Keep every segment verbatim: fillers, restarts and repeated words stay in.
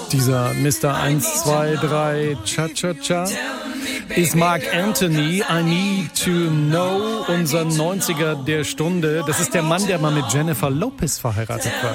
Dieser Mister eins, zwei, drei, Cha-Cha-Cha ist Mark Anthony, I Need to Know, unser neunziger der Stunde. Das ist der Mann, der mal mit Jennifer Lopez verheiratet war.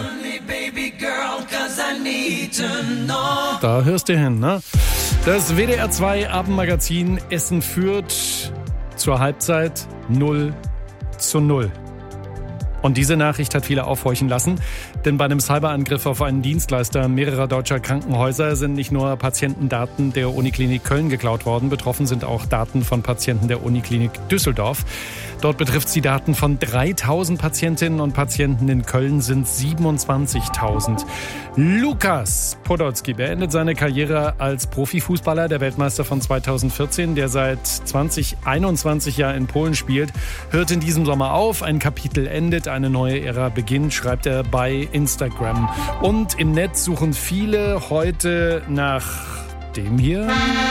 Da hörst du hin, ne? Das W D R zwei Abendmagazin Essen führt zur Halbzeit null zu null. Und diese Nachricht hat viele aufhorchen lassen, denn bei einem Cyberangriff auf einen Dienstleister mehrerer deutscher Krankenhäuser sind nicht nur Patientendaten der Uniklinik Köln geklaut worden, betroffen sind auch Daten von Patienten der Uniklinik Düsseldorf. Dort betrifft es die Daten von dreitausend Patientinnen und Patienten, in Köln sind siebenundzwanzigtausend. Lukas Podolski beendet seine Karriere als Profifußballer, der Weltmeister von zweitausendvierzehn, der seit zweitausendeinundzwanzig Jahr in Polen spielt, hört in diesem Sommer auf, ein Kapitel endet, eine neue Ära beginnt, schreibt er bei Instagram. Und im Netz suchen viele heute nach dem hier.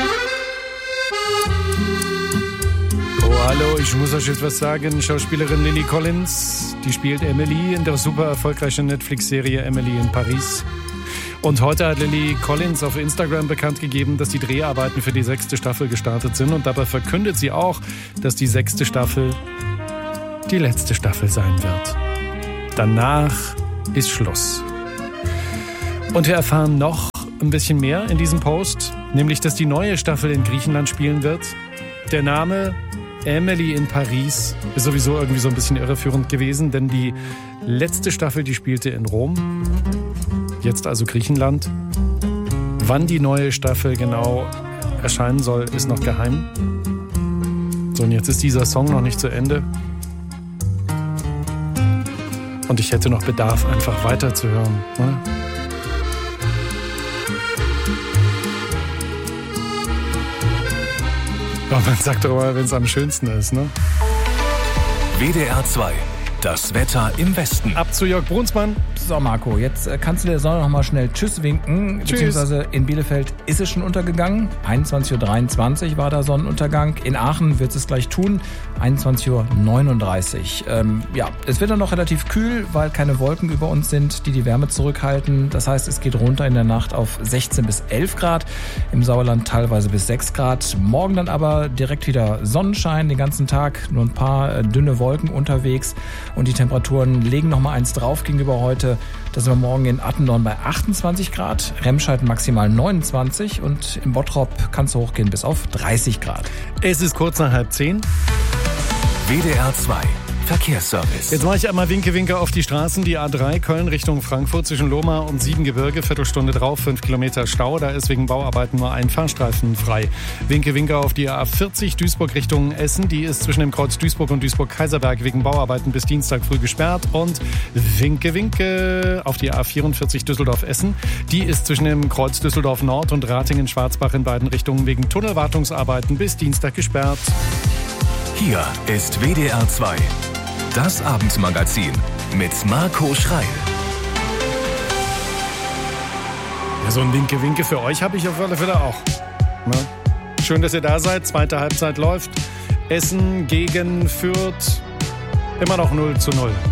Oh, hallo, ich muss euch jetzt was sagen. Schauspielerin Lily Collins, die spielt Emily in der super erfolgreichen Netflix-Serie Emily in Paris. Und heute hat Lily Collins auf Instagram bekannt gegeben, dass die Dreharbeiten für die sechste Staffel gestartet sind. Und dabei verkündet sie auch, dass die sechste Staffel die letzte Staffel sein wird. Danach ist Schluss. Und wir erfahren noch ein bisschen mehr in diesem Post, nämlich, dass die neue Staffel in Griechenland spielen wird. Der Name Emily in Paris ist sowieso irgendwie so ein bisschen irreführend gewesen, denn die letzte Staffel, die spielte in Rom, jetzt also Griechenland. Wann die neue Staffel genau erscheinen soll, ist noch geheim. So, und jetzt ist dieser Song noch nicht zu Ende. Und ich hätte noch Bedarf, einfach weiterzuhören. Ne? Aber man sagt doch mal, wenn es am schönsten ist, ne? W D R zwei, das Wetter im Westen. Ab zu Jörg Brunsmann. So, Marco, jetzt kannst du der Sonne noch mal schnell Tschüss winken. Tschüss. Beziehungsweise in Bielefeld ist es schon untergegangen. einundzwanzig Uhr dreiundzwanzig war der Sonnenuntergang. In Aachen wird es gleich tun. einundzwanzig Uhr neununddreißig. Ähm, ja, es wird dann noch relativ kühl, weil keine Wolken über uns sind, die die Wärme zurückhalten. Das heißt, es geht runter in der Nacht auf sechzehn bis elf Grad. Im Sauerland teilweise bis sechs Grad. Morgen dann aber direkt wieder Sonnenschein den ganzen Tag. Nur ein paar dünne Wolken unterwegs. Und die Temperaturen legen noch mal eins drauf gegenüber heute. Da sind wir morgen in Attendorn bei achtundzwanzig Grad, Remscheid maximal neunundzwanzig und im Bottrop kann es hochgehen bis auf dreißig Grad. Es ist kurz nach halb zehn. W D R zwei Verkehrsservice. Jetzt mache ich einmal Winke-Winke auf die Straßen. Die A drei Köln Richtung Frankfurt zwischen Lohmar und Siebengebirge. Viertelstunde drauf, fünf Kilometer Stau. Da ist wegen Bauarbeiten nur ein Fahrstreifen frei. Winke-Winke auf die A vierzig Duisburg Richtung Essen. Die ist zwischen dem Kreuz Duisburg und Duisburg-Kaiserberg wegen Bauarbeiten bis Dienstag früh gesperrt. Und Winke-Winke auf die A vierundvierzig Düsseldorf-Essen. Die ist zwischen dem Kreuz Düsseldorf Nord und Ratingen-Schwarzbach in beiden Richtungen wegen Tunnelwartungsarbeiten bis Dienstag gesperrt. Hier ist W D R zwei. Das Abendmagazin mit Marco Schreil. Ja, so ein Winke-Winke für euch habe ich auf alle Fälle auch. Na? Schön, dass ihr da seid. Zweite Halbzeit läuft. Essen gegen Fürth. Immer noch null zu null.